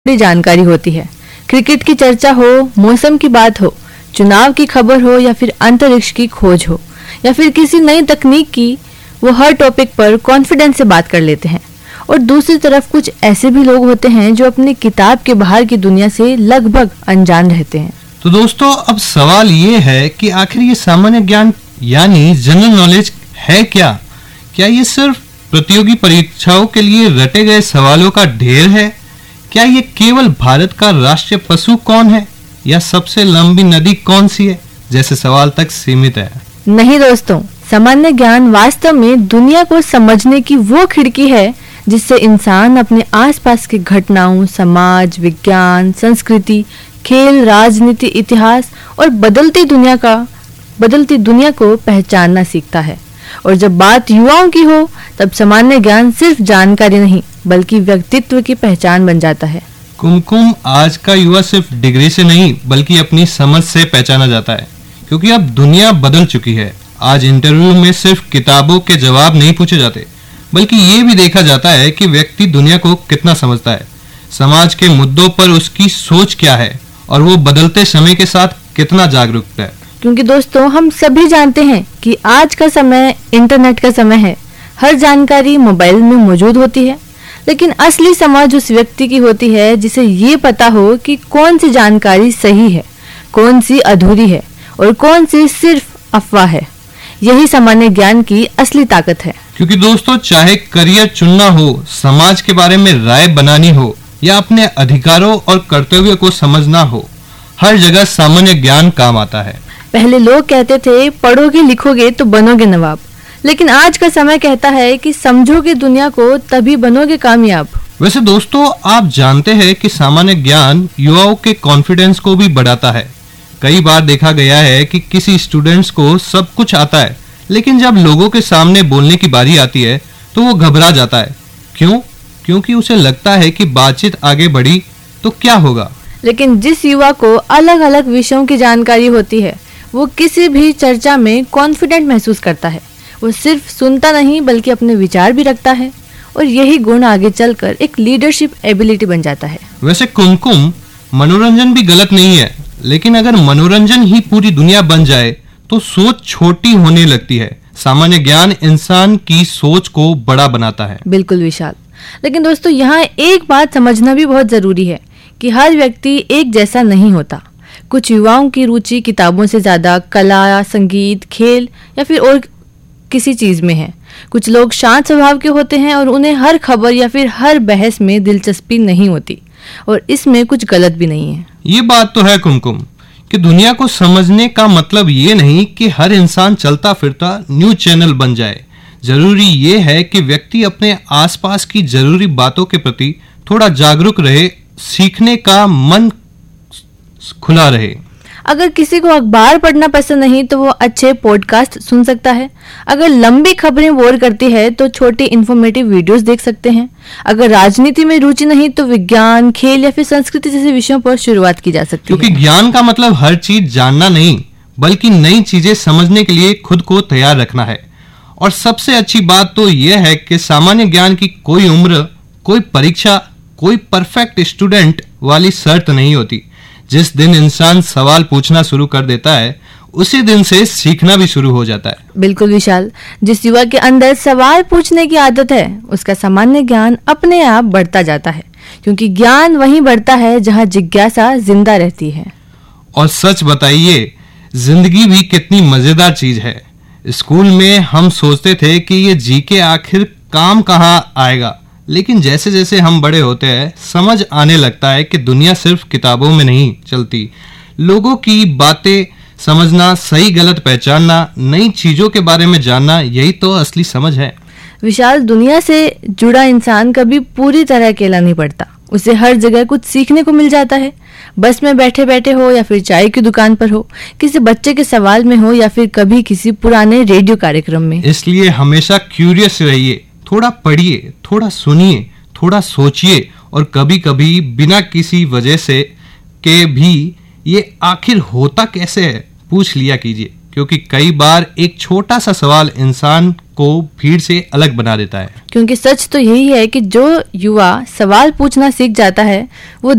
बड़ी जानकारी होती है। क्रिकेट की चर्चा हो, मौसम की बात हो, चुनाव की खबर हो या फिर अंतरिक्ष की खोज हो या फिर किसी नई तकनीक की, वो हर टॉपिक पर कॉन्फिडेंस से बात कर लेते हैं। और दूसरी तरफ कुछ ऐसे भी लोग होते हैं जो अपनी किताब के बाहर की दुनिया से लगभग अनजान रहते हैं। तो दोस्तों, अब सवाल ये है कि आखिर ये सामान्य ज्ञान यानी जनरल नॉलेज है क्या? क्या ये सिर्फ प्रतियोगी परीक्षाओं के लिए रटे गए सवालों का ढेर है? क्या ये केवल भारत का राष्ट्रीय पशु कौन है या सबसे लंबी नदी कौन सी है जैसे सवाल तक सीमित है? नहीं दोस्तों, सामान्य ज्ञान वास्तव में दुनिया को समझने की वो खिड़की है जिससे इंसान अपने आसपास की घटनाओं, समाज, विज्ञान, संस्कृति, खेल, राजनीति, इतिहास और बदलती दुनिया को पहचानना सीखता है। और जब बात युवाओं की हो तब सामान्य ज्ञान सिर्फ जानकारी नहीं बल्कि व्यक्तित्व की पहचान बन जाता है। कुमकुम, आज का युवा सिर्फ डिग्री से नहीं बल्कि अपनी समझ से पहचाना जाता है, क्योंकि अब दुनिया बदल चुकी है। आज इंटरव्यू में सिर्फ किताबों के जवाब नहीं पूछे जाते बल्कि ये भी देखा जाता है कि व्यक्ति दुनिया को कितना समझता है, समाज के मुद्दों पर उसकी सोच क्या है और वो बदलते समय के साथ कितना जागरूक है। क्योंकि दोस्तों, हम सभी जानते हैं कि आज का समय इंटरनेट का समय है। हर जानकारी मोबाइल में मौजूद होती है, लेकिन असली समझ उस व्यक्ति की होती है जिसे ये पता हो कि कौन सी जानकारी सही है, कौन सी अधूरी है और कौन सी सिर्फ अफवाह है। यही सामान्य ज्ञान की असली ताकत है। क्योंकि दोस्तों, चाहे करियर चुनना हो, समाज के बारे में राय बनानी हो या अपने अधिकारों और कर्तव्यों को समझना हो, हर जगह सामान्य ज्ञान काम आता है। पहले लोग कहते थे पढ़ोगे लिखोगे तो बनोगे नवाब, लेकिन आज का समय कहता है कि समझोगे दुनिया को तभी बनोगे कामयाब। वैसे दोस्तों, आप जानते हैं कि सामान्य ज्ञान युवाओं के कॉन्फिडेंस को भी बढ़ाता है। कई बार देखा गया है कि किसी स्टूडेंट्स को सब कुछ आता है, लेकिन जब लोगों के सामने बोलने की बारी आती है तो वो घबरा जाता है। क्यों? क्योंकि उसे लगता है कि बातचीत आगे बढ़ी तो क्या होगा। लेकिन जिस युवा को अलग अलग विषयों की जानकारी होती है, वो किसी भी चर्चा में कॉन्फिडेंट महसूस करता है। वो सिर्फ सुनता नहीं बल्कि अपने विचार भी रखता है और यही गुण आगे चलकर एक लीडरशिप एबिलिटी बन जाता है। वैसे कुमकुम, मनोरंजन भी गलत नहीं है, लेकिन अगर मनोरंजन ही पूरी दुनिया बन जाए तो सोच छोटी होने लगती है। सामान्य ज्ञान इंसान की सोच को बड़ा बनाता है। बिल्कुल विशाल। लेकिन दोस्तों, यहाँ एक बात समझना भी बहुत जरूरी है कि हर व्यक्ति एक जैसा नहीं होता। कुछ युवाओं की रुचि किताबों से ज्यादा कला, संगीत, खेल या फिर और किसी चीज में है। कुछ लोग शांत स्वभाव के होते हैं और उन्हें हर खबर या फिर हर बहस में दिलचस्पी नहीं होती, और इसमें कुछ गलत भी नहीं है। ये बात तो है कुमकुम कि दुनिया को समझने का मतलब ये नहीं कि हर इंसान चलता फिरता न्यूज चैनल बन जाए। जरूरी ये है कि व्यक्ति अपने आसपास की जरूरी बातों के प्रति थोड़ा जागरूक रहे, सीखने का मन खुला रहे। अगर किसी को अखबार पढ़ना पसंद नहीं तो वो अच्छे पॉडकास्ट सुन सकता है। अगर लंबी खबरें बोर करती है तो छोटी इन्फॉर्मेटिव वीडियोस देख सकते हैं। अगर राजनीति में रुचि नहीं तो विज्ञान, खेल या फिर संस्कृति जैसे विषयों पर शुरुआत की जा सकती है। क्योंकि ज्ञान का मतलब हर चीज जानना नहीं बल्कि नई चीजें समझने के लिए खुद को तैयार रखना है। और सबसे अच्छी बात तो यह है कि सामान्य ज्ञान की कोई उम्र, कोई परीक्षा, कोई परफेक्ट स्टूडेंट वाली शर्त नहीं होती। जिस दिन इंसान सवाल पूछना शुरू कर देता है उसी दिन से सीखना भी शुरू हो जाता है। बिल्कुल विशाल। जिस युवा के अंदर सवाल पूछने की आदत है उसका सामान्य ज्ञान अपने आप बढ़ता जाता है, क्योंकि ज्ञान वहीं बढ़ता है जहां जिज्ञासा जिंदा रहती है। और सच बताइए, जिंदगी भी कितनी मजेदार चीज है। स्कूल में हम सोचते थे कि ये जीके आखिर काम कहाँ आएगा, लेकिन जैसे जैसे हम बड़े होते हैं समझ आने लगता है कि दुनिया सिर्फ किताबों में नहीं चलती। लोगों की बातें समझना, सही गलत पहचानना, नई चीजों के बारे में जानना, यही तो असली समझ है। विशाल, दुनिया से जुड़ा इंसान कभी पूरी तरह अकेला नहीं पड़ता। उसे हर जगह कुछ सीखने को मिल जाता है। बस में बैठे बैठे हो या फिर चाय की दुकान पर हो, किसी बच्चे के सवाल में हो या फिर कभी किसी पुराने रेडियो कार्यक्रम में। इसलिए हमेशा क्यूरियस रहिए, थोड़ा पढ़िए, थोड़ा सुनिए, थोड़ा सोचिए और कभी कभी बिना किसी वजह से के भी ये आखिर होता कैसे है पूछ लिया कीजिए, क्योंकि कई बार एक छोटा सा सवाल इंसान को भीड़ से अलग बना देता है। क्योंकि सच तो यही है कि जो युवा सवाल पूछना सीख जाता है वो